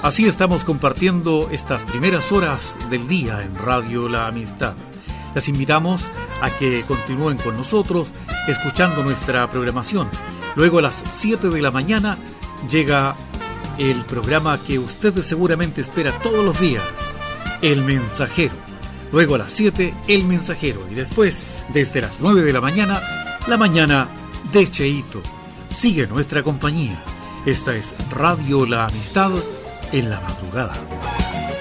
Así estamos compartiendo estas primeras horas del día en Radio La Amistad. Les invitamos a que continúen con nosotros escuchando nuestra programación. Luego a las 7 de la mañana llega el programa que usted seguramente espera todos los días, El Mensajero. Luego a las 7, El Mensajero. Y después, desde las 9 de la mañana de Cheito. Sigue nuestra compañía. Esta es Radio La Amistad en la madrugada.